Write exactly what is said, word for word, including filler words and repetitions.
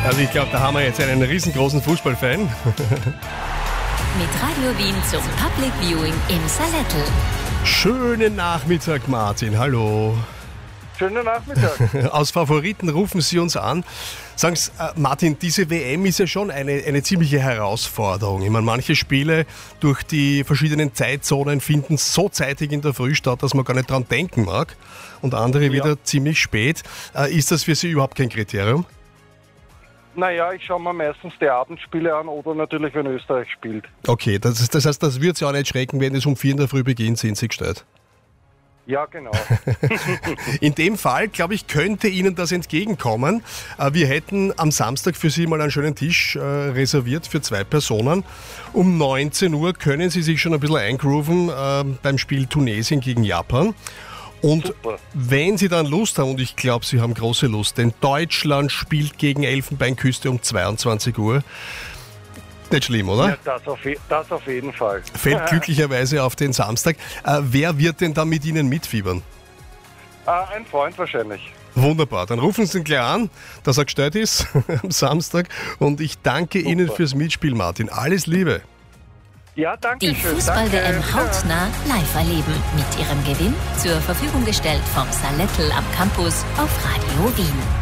Also ich glaube, da haben wir jetzt einen riesengroßen Fußballfan. Mit Radio Wien zum Public Viewing im Salettl. Schönen Nachmittag, Martin. Hallo. Schönen Nachmittag. Aus Favoriten rufen Sie uns an. Sagen Sie, äh, Martin, diese W M ist ja schon eine, eine ziemliche Herausforderung. Ich meine, manche Spiele durch die verschiedenen Zeitzonen finden so zeitig in der Früh statt, dass man gar nicht dran denken mag. Und andere Ja. wieder ziemlich spät. Äh, ist das für Sie überhaupt kein Kriterium? Naja, ich schaue mir meistens die Abendspiele an oder natürlich, wenn Österreich spielt. Okay, das, ist, das heißt, das wird Sie auch nicht schrecken, wenn es um vier in der Früh beginnt, sind Sie gestellt. Ja, genau. In dem Fall, glaube ich, könnte Ihnen das entgegenkommen. Äh, Wir hätten am Samstag für Sie mal einen schönen Tisch äh, reserviert für zwei Personen. Um neunzehn Uhr können Sie sich schon ein bisschen eingrooven äh, beim Spiel Tunesien gegen Japan. Und Super. wenn Sie dann Lust haben, und ich glaube, Sie haben große Lust, denn Deutschland spielt gegen Elfenbeinküste um zweiundzwanzig Uhr. Nicht schlimm, oder? Ja, das, auf, je- das auf jeden Fall. Fällt glücklicherweise auf den Samstag. Äh, wer wird denn da mit Ihnen mitfiebern? Ah, ein Freund wahrscheinlich. Wunderbar, dann rufen Sie ihn gleich an, dass er gestellt ist am Samstag. Und ich danke Super. Ihnen fürs Mitspiel, Martin. Alles Liebe. Ja, danke Die schön. Fußball-W M Danke. hautnah live erleben. Mit ihrem Gewinn zur Verfügung gestellt vom Salettl am Campus auf Radio Wien.